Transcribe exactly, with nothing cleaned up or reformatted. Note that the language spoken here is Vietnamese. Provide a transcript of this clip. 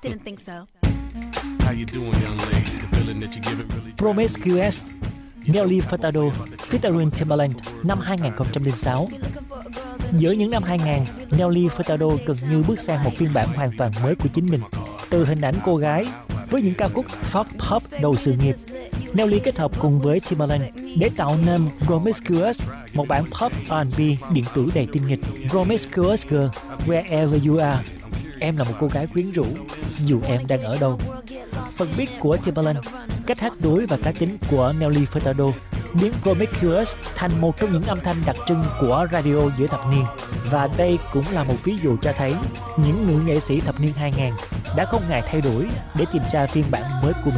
Promiscuous, Nelly Furtado, featuring Timbaland, năm hai không không sáu. Giữa những năm hai nghìn, Nelly Furtado gần như bước sang một phiên bản hoàn toàn mới của chính mình. Từ hình ảnh cô gái với những ca khúc pop pop đầu sự nghiệp, Nelly kết hợp cùng với Timbaland để tạo nên Promiscuous, một bản pop R and B điện tử đầy tinh nghịch. Promiscuous Girl, Wherever You Are, em là một cô gái quyến rũ dù em đang ở đâu. Phần beat của Timbaland, cách hát đối và cá tính của Nelly Furtado biến Promiscuous thành một trong những âm thanh đặc trưng của radio giữa thập niên. Và đây cũng là một ví dụ cho thấy những nữ nghệ sĩ thập niên hai nghìn đã không ngại thay đổi để tìm ra phiên bản mới của mình.